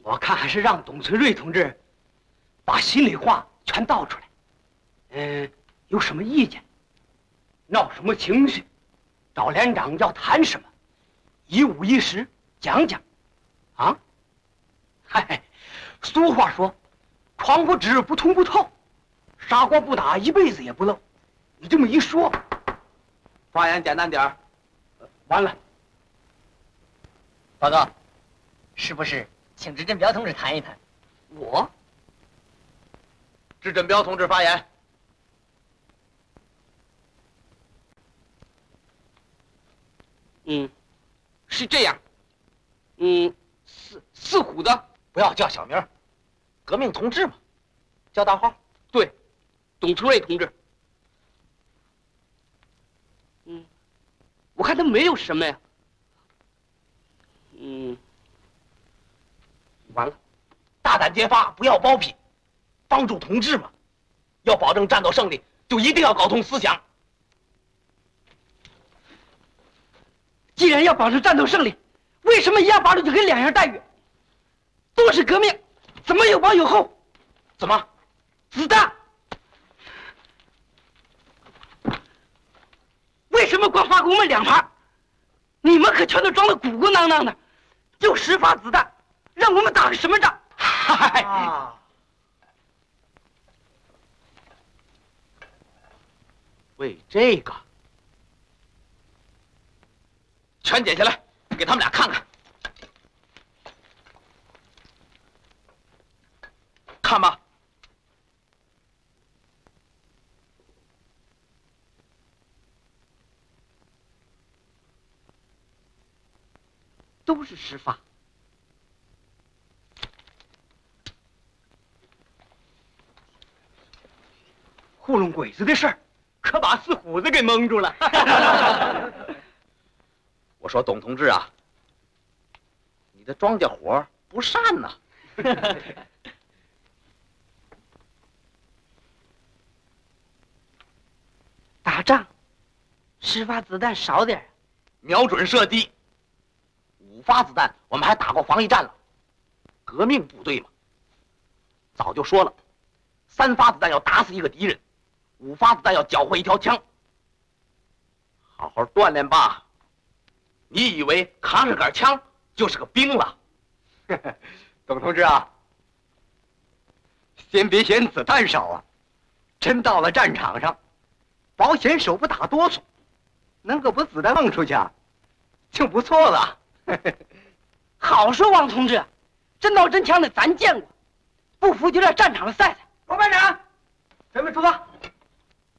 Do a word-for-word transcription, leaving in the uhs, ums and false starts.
我看还是让董存瑞同志把心里话全道出来。嗯，有什么意见？闹什么情绪？找连长要谈什么？一五一十讲讲。啊？嗨，俗话说，床不知不通不透，砂锅不打一辈子也不漏。你这么一说， 发言简单点儿。 完了。 报告，是不是请支振彪同志谈一谈？ 我？ 支振彪同志发言。 嗯，是这样。嗯，四四虎的不要叫小名，革命同志嘛，叫大号。 对，董存瑞同志。嗯，我看他没有什么呀。嗯，完了， 大胆揭发，不要包庇，帮助同志嘛。要保证战斗胜利，就一定要搞通思想。 既然要保证战斗胜利，为什么一样八路就给两样待遇？都是革命，怎么有保有后？ 怎么？ 子弹？为什么光发给我们两发？你们可全都装得鼓鼓囊囊的，就十发子弹，让我们打个什么仗？嗨！ 啊、为这个，全解下来，给他们俩看看。看吧。 都是十发。糊弄鬼子的事儿，可把四虎子给蒙住了。 我说董同志啊，你的庄稼活不善呐。 打仗，十发子弹少点， 瞄准射击。五发子弹，我们还打过防疫战了。革命部队嘛，早就说了，三发子弹要打死一个敌人，五发子弹要缴获一条枪。好好锻炼吧。你以为扛着杆枪就是个兵了？ 董同志啊，先别嫌子弹少啊，真到了战场上，保险手不打哆嗦，能够把子弹放出去啊，就不错了。好说，王同志，真刀真枪的咱见过，不服就在战场上赛赛。罗班长，准备出发。